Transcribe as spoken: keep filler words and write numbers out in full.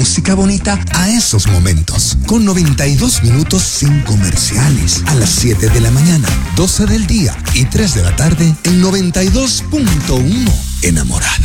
música bonita a esos momentos. Con noventa y dos minutos sin comerciales. A las siete de la mañana, doce del día y tres de la tarde en noventa y dos punto uno. Enamorada.